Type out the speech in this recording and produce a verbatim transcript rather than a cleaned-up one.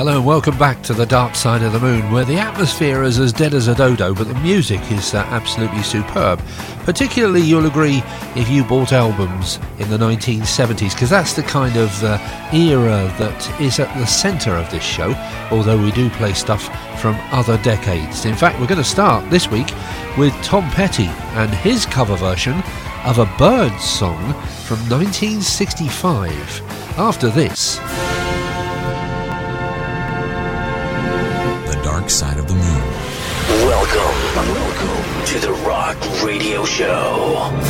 Hello and welcome back to the Dark Side of the Moon, where the atmosphere is as dead as a dodo, but the music is uh, absolutely superb. Particularly, you'll agree, if you bought albums in the nineteen seventies, because that's the kind of uh, era that is at the centre of this show, although we do play stuff from other decades. In fact, we're going to start this week with Tom Petty and his cover version of a Byrds song from nineteen sixty-five. After this... Dark Side of the Moon. Welcome, welcome to the Rock Radio Show.